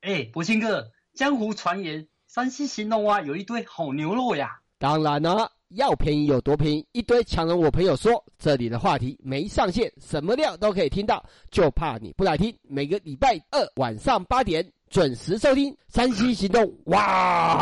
博兴哥，江湖传言山西兴隆啊有一堆好牛肉呀。 当然了，要便宜有多便宜，一堆强人我朋友说，这里的话题没上限，什么料都可以听到，就怕你不来听。每个礼拜二晚上8点准时收听山西行动，哇！